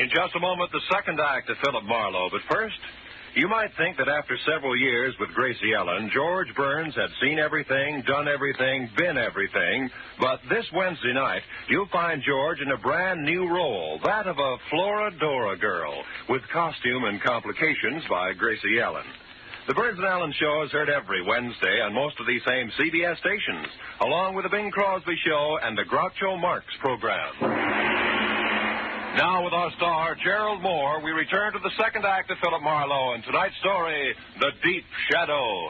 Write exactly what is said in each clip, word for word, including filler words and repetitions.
In just a moment, the second act of Philip Marlowe. But first, you might think that after several years with Gracie Ellen, George Burns had seen everything, done everything, been everything. But this Wednesday night, you'll find George in a brand new role, that of a Floradora girl, with costume and complications by Gracie Ellen. The Burns and Allen Show is heard every Wednesday on most of these same C B S stations, along with the Bing Crosby Show and the Groucho Marx program. Now, with our star, Gerald Moore, we return to the second act of Philip Marlowe and tonight's story, The Deep Shadow.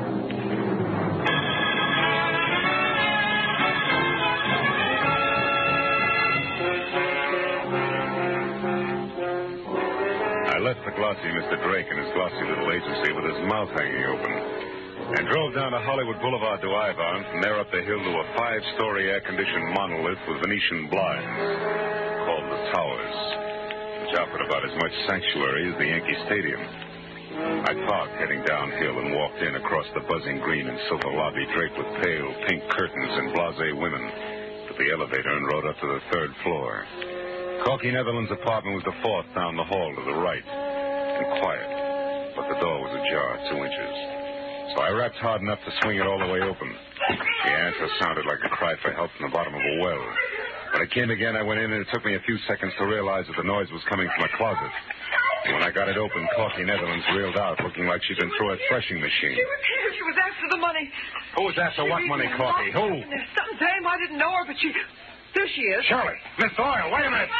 I left the glossy Mister Drake in his glossy little agency with his mouth hanging open and drove down to Hollywood Boulevard to Ivon, from there up the hill to a five-story air-conditioned monolith with Venetian blinds called the Towers, which offered about as much sanctuary as the Yankee Stadium. I parked heading downhill and walked in across the buzzing green and silver lobby draped with pale pink curtains and blasé women to the elevator and rode up to the third floor. Corky Netherland's apartment was the fourth down the hall to the right, and quiet, but the door was ajar two inches. So I rapped hard enough to swing it all the way open. The answer sounded like a cry for help from the bottom of a well. When it came again, I went in, and it took me a few seconds to realize that the noise was coming from a closet. And when I got it open, Corky Netherlands reeled out, looking like she'd been through a threshing machine. She was here. She was after the money. Who was after She what money, Corky? Who? Some dame. I didn't know her, but she... There she is. Shirley! Miss Doyle, wait a minute!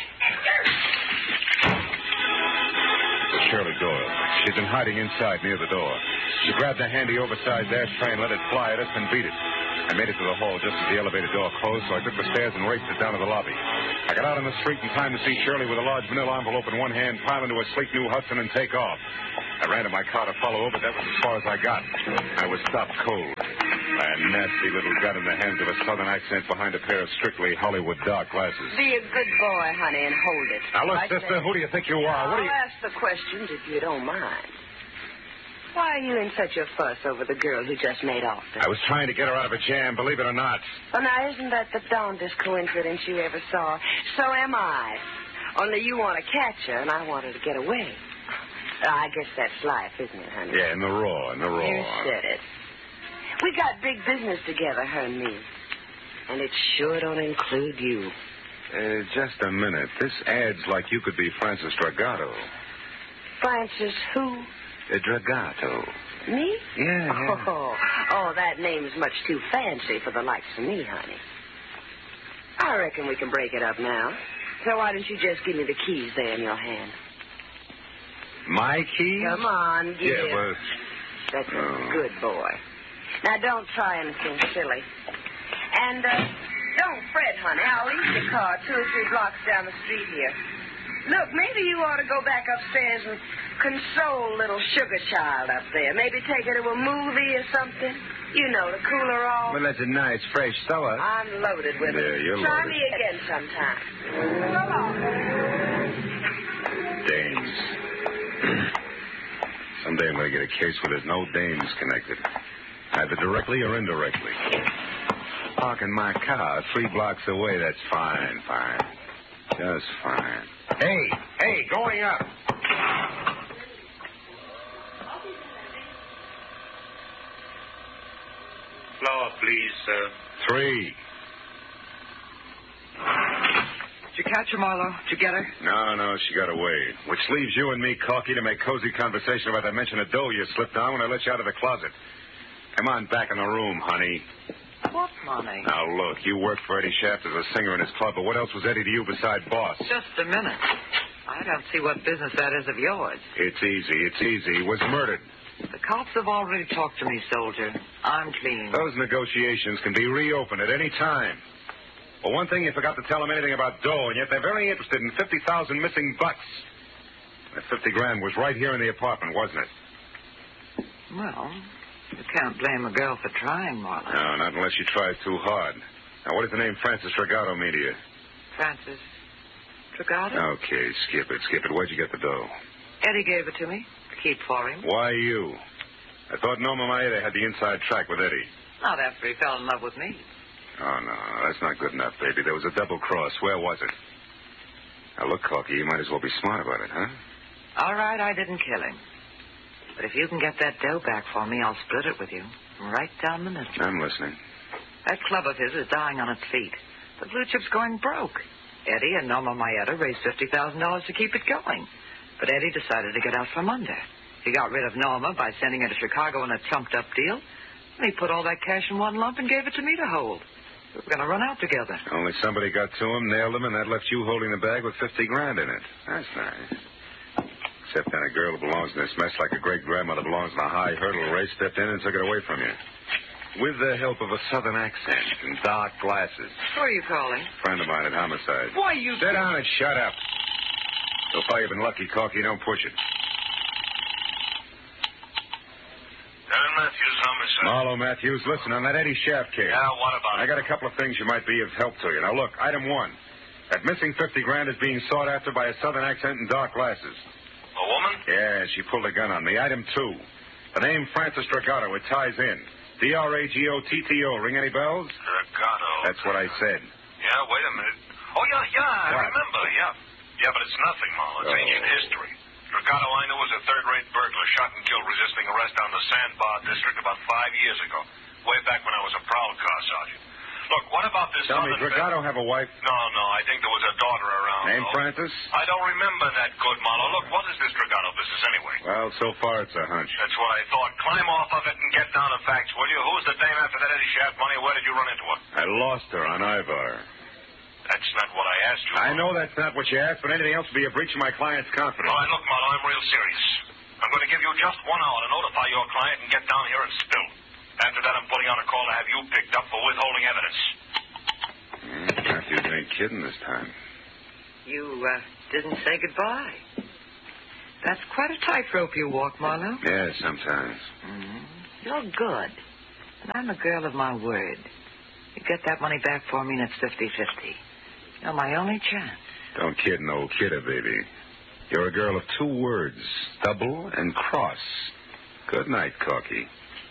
Shirley Doyle. She'd been hiding inside near the door. She grabbed a handy oversized ashtray and let it fly at us and beat it. I made it to the hall just as the elevator door closed, so I took the stairs and raced it down to the lobby. I got out on the street in time to see Shirley with a large manila envelope in one hand pile into a sleek new Hudson and take off. I ran to my car to follow her, but that was as far as I got. I was stopped cold by a nasty little gun in the hands of a southern accent behind a pair of strictly Hollywood dark glasses. Be a good boy, honey, and hold it. Now, look, Right sister, there. who do you think you are? What do you... I'll ask the questions if you don't mind. Why are you in such a fuss over the girl who just made off? I was trying to get her out of a jam, believe it or not. Well, now, isn't that the darndest coincidence you ever saw? So am I. Only you want to catch her, and I want her to get away. I guess that's life, isn't it, honey? Yeah, in the raw, in the raw. You said it. We got big business together, her and me. And it sure don't include you. Uh, just a minute. This adds like you could be Francis Dragato. Francis who? Uh, Dragato. Me? Yeah, yeah. Oh, oh, that name's much too fancy for the likes of me, honey. I reckon we can break it up now. So why don't you just give me the keys there in your hand? My keys? Come on, give. Yeah, well... That's a Oh. good boy. Now, don't try anything silly. And, uh, don't fret, honey. I'll leave the car two or three blocks down the street here. Look, maybe you ought to go back upstairs and console little sugar child up there. Maybe take her to a movie or something. You know, to cool her off. Well, that's a nice, fresh thought. I'm loaded with Yeah, it. you're Try loaded. me again sometime. So long. Dames. Someday I'm going to get a case where there's no dames connected. Either directly or indirectly. Parking my car three blocks away, that's fine, fine. Just fine. Hey, hey, going up. Floor, please, sir. Three. Did you catch her, Marlowe? Did you get her? No, no, she got away. Which leaves you and me, Corky, to make cozy conversation about that mention of dough you slipped on when I let you out of the closet. Come on back in the room, honey. What money? Now, look, you worked for Eddie Shaft as a singer in his club, but what else was Eddie to you besides boss? Just a minute. I don't see what business that is of yours. It's easy, it's easy. He was murdered. The cops have already talked to me, soldier. I'm clean. Those negotiations can be reopened at any time. For one thing, you forgot to tell them anything about dough, and yet they're very interested in fifty thousand missing bucks. That fifty grand was right here in the apartment, wasn't it? Well, you can't blame a girl for trying, Marlowe. No, not unless she tries too hard. Now, what does the name Francis Dragato mean to you? Francis Dragato? Okay, skip it, skip it. Where'd you get the dough? Eddie gave it to me to keep for him. Why you? I thought Norma Maeda had the inside track with Eddie. Not after he fell in love with me. Oh, no, that's not good enough, baby. There was a double cross. Where was it? Now, look, Corky, you might as well be smart about it, huh? All right, I didn't kill him. But if you can get that dough back for me, I'll split it with you. Right down the middle. I'm listening. That club of his is dying on its feet. The blue chip's going broke. Eddie and Norma Mayetta raised fifty thousand dollars to keep it going. But Eddie decided to get out from under. He got rid of Norma by sending her to Chicago in a trumped-up deal. And he put all that cash in one lump and gave it to me to hold. We were going to run out together. Only somebody got to him, nailed him, and that left you holding the bag with fifty grand in it. That's nice. Except then a girl who belongs in this mess like a great-grandmother belongs in a high hurdle race stepped in and took it away from you. With the help of a southern accent and dark glasses. Who are you calling? Friend of mine at Homicide. Why, you... Sit down and shut up. So far you've been lucky, Corky. Don't push it. Darren Matthews, Homicide. Marlowe Matthews, listen, on that Eddie Shaft case. Yeah, what about I it? got a couple of things you might be of help to you. Now, look, item one. That missing fifty grand is being sought after by a southern accent and dark glasses. A woman? Yeah, she pulled a gun on me. Item two. The name Francis Dragato. It ties in. D R A G O T T O. Ring any bells? Dragato. That's what I said. Yeah, wait a minute. Oh, yeah, yeah, I What? remember, yeah. Yeah, but it's nothing, Marlowe. It's Oh. ancient history. Dragato, I knew, was a third-rate burglar shot and killed resisting arrest down the Sandbar district about five years ago, way back when I was a prowl car sergeant. Look, what about this Tell me, other... Dragato have a wife? No, no, I think there was a daughter around. Name though. Francis? I don't remember that good, Marlowe. Look, what is this Dragato business anyway? Well, so far it's a hunch. That's what I thought. Climb off of it and get down to facts, will you? Who's the dame after that Eddie Shaft money? Where did you run into her? I lost her on Ivar. That's not what I asked you. I know that's not what you asked, but anything else would be a breach of my client's confidence. All right, look, Marlowe, I'm real serious. I'm going to give you just one hour to notify your client and get down here and spill. After that, I'm putting on a call to have you picked up for withholding evidence. Mm, Matthews ain't kidding this time. You, uh, didn't say goodbye. That's quite a tightrope you walk, Marlowe. Yeah, sometimes. Mm-hmm. You're good. And I'm a girl of my word. You get that money back for me, and it's fifty-fifty. You're my only chance. Don't kid an old kidder, baby. You're a girl of two words, double and cross. Good night, Corky.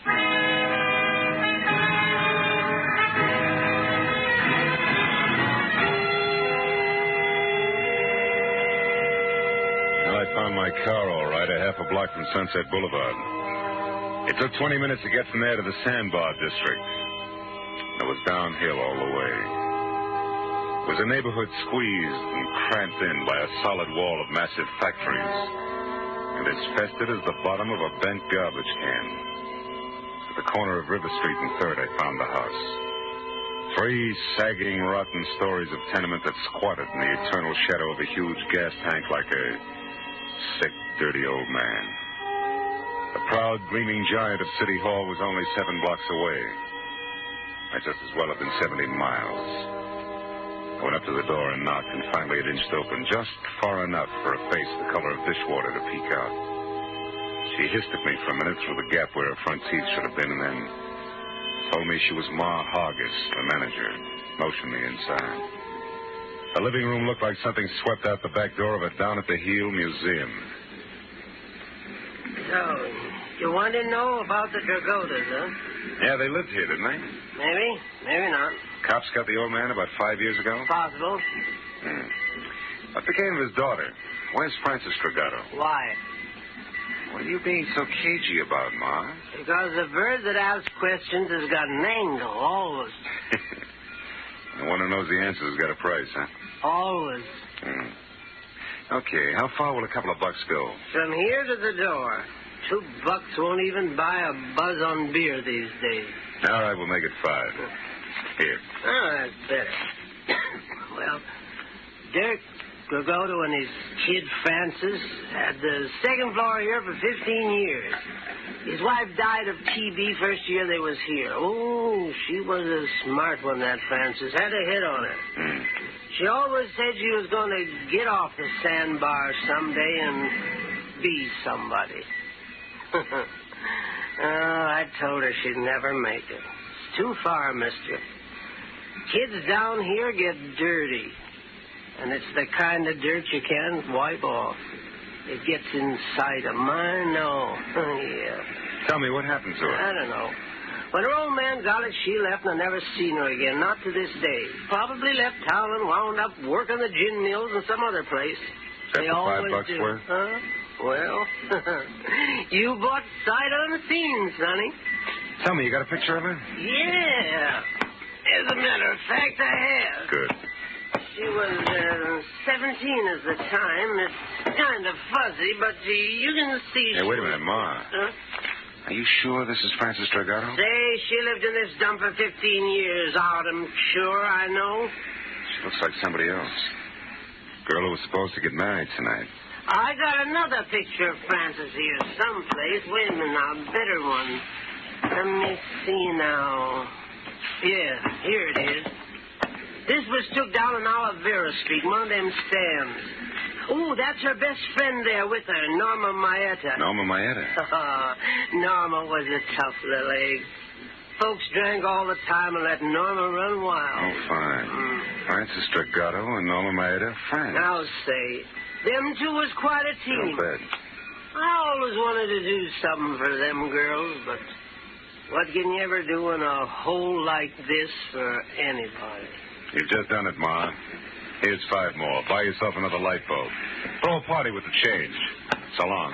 Well, I found my car all right, a half a block from Sunset Boulevard. It took twenty minutes to get from there to the Sandbar district. It was downhill all the way. It was a neighborhood squeezed and cramped in by a solid wall of massive factories, and as fested as the bottom of a bent garbage can. At the corner of River Street and Third, I found the house. Three sagging, rotten stories of tenement that squatted in the eternal shadow of a huge gas tank like a sick, dirty old man. The proud, gleaming giant of City Hall was only seven blocks away. I'd just as well have been seventy miles. I went up to the door and knocked, and finally it inched open just far enough for a face the color of dishwater to peek out. She hissed at me for a minute through the gap where her front teeth should have been, and then told me she was Ma Hargis, the manager, motioned me inside. The living room looked like something swept out the back door of a down-at-the-heel museum. So, you want to know about the Dragotas, huh? Yeah, they lived here, didn't they? Maybe, maybe not. Cops got the old man about five years ago? Possible. Hmm. What became of his daughter? Where's Francis Dragato? Why? What are you being so cagey about, Ma? Because the bird that asks questions has got an angle, always. The one who knows the answer has got a price, huh? Always. Hmm. Okay, how far will a couple of bucks go? From here to the door. Two bucks won't even buy a buzz on beer these days. All right, we'll make it five. Here. Oh, that's better. Well, Dirk Dragoto and his kid Francis had the second floor here for fifteen years. His wife died of T B first year they was here. Oh, she was a smart one, that Francis. Had a hit on her. Hmm. She always said she was going to get off the sandbar someday and be somebody. Oh, I told her she'd never make it. It's too far, mister. Kids down here get dirty. And it's the kind of dirt you can't wipe off. It gets inside them. I know. Yeah. Tell me, what happened to her? I don't know. When her old man got it, she left, and I never seen her again, not to this day. Probably left town and wound up working the gin mills in some other place. That They the always five bucks do. worth? Huh? Well, you bought sight unseen, Sonny. Tell me, you got a picture of her? Yeah. As a matter of fact, I have. Good. She was uh, seventeen at the time. It's kind of fuzzy, but uh, you can see... Hey, wait a minute, Ma. Huh? Are you sure this is Frances Dragato? Say, she lived in this dump for fifteen years, Autumn. Sure, I know. She looks like somebody else. Girl who was supposed to get married tonight. I got another picture of Frances here someplace. Wait a minute now, a better one. Let me see now. Yeah, here it is. This was took down on Olivera Street, one of them stands. Oh, that's her best friend there with her, Norma Maeta. Norma Maeta. Norma was a tough little egg. Folks drank all the time and let Norma run wild. Oh, fine. Mm. Frances Dragato and Norma Maeta, friends. Now, say, them two was quite a team. No bet. I always wanted to do something for them girls, but what can you ever do in a hole like this for anybody? You've just done it, Ma. Here's five more. Buy yourself another light bulb. Throw a party with the change. So long.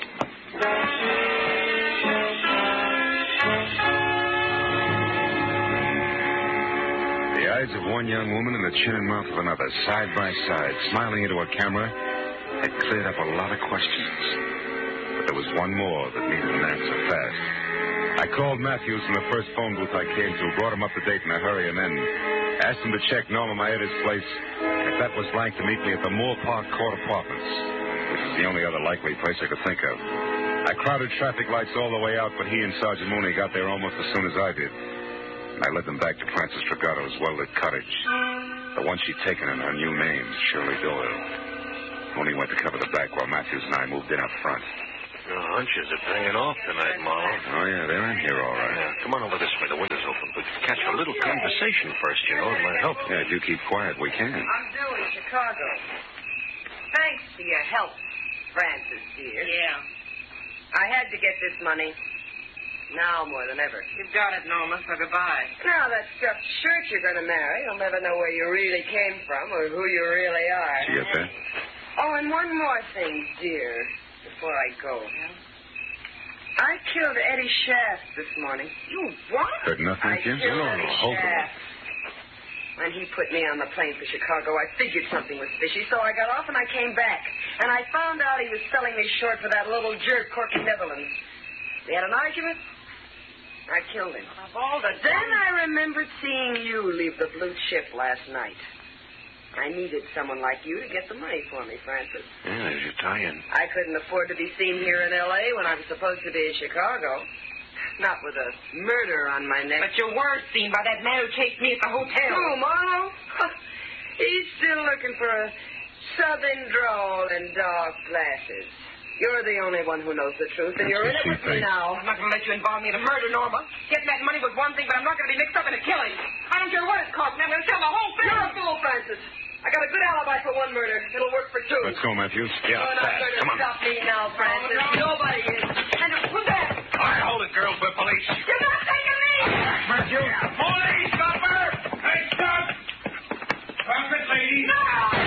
The eyes of one young woman and the chin and mouth of another, side by side, smiling into a camera, had cleared up a lot of questions. But there was one more that needed an answer fast. I called Matthews from the first phone booth I came to, brought him up to date in a hurry, and then asked him to check Norma Maeta's place, and if that was blank, to meet me at the Moore Park Court Apartments, which is the only other likely place I could think of. I crowded traffic lights all the way out, but he and Sergeant Mooney got there almost as soon as I did. And I led them back to Frances Dragato's well-lit cottage, the one she'd taken in her new name, Shirley Doyle. Mooney went to cover the back while Matthews and I moved in up front. Your hunches are paying off tonight, Marlowe. Oh, yeah, they're in here all right. Yeah, come on over this way. The window's open. But catch a little conversation first, you know. It might help. Yeah, if you keep quiet, we can. I'm due in Chicago. Thanks for your help, Frances, dear. Yeah. I had to get this money. Now more than ever. You've got it, Norma, so goodbye. Now that stuffed shirt you're going to marry, you'll never know where you really came from or who you really are. Did you get that? Oh, and one more thing, dear, before I go. I killed Eddie Shaft this morning. You what? Heard nothing, I Jim? killed No, no, Eddie no, hold on. Shaft. When he put me on the plane for Chicago, I figured something was fishy, so I got off and I came back. And I found out he was selling me short for that little jerk, Corky Netherlands. We had an argument. I killed him. Of all the Then I remembered seeing you leave the blue chip last night. I needed someone like you to get the money for me, Francis. Yeah, there's your tie-in. I couldn't afford to be seen here in L A when I was supposed to be in Chicago. Not with a murder on my neck. But you were seen by that man who chased me at the hotel. Who, Marlowe? He's still looking for a southern drawl and dark glasses. You're the only one who knows the truth, and you're in it with me now. I'm not going to let you involve me in a murder, Norma. Getting that money was one thing, but I'm not going to be mixed up in a killing. I don't care what it costs me. I'm going to tell the whole thing. You're a fool, Francis. I got a good alibi for one murder. It'll work for two. Let's go, Matthews. You're not fast. going to Come on. stop me now, Francis. Nobody is. And who's that? All right, hold it, girls. We're police. You're not taking me! Matthew. Police, stop her! Hey, stop! Stop it, lady. No!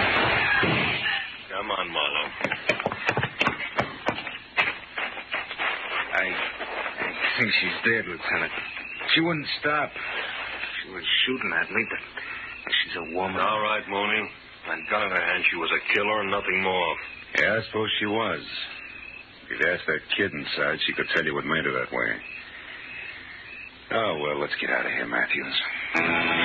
Come on, Marlowe. I, I think she's dead, Lieutenant. She wouldn't stop. She was shooting at me, but she's a woman. All right, Mooney. That gun in her hand, she was a killer and nothing more. Yeah, I suppose she was. If you'd asked that kid inside, she could tell you what made her that way. Oh, well, let's get out of here, Matthews.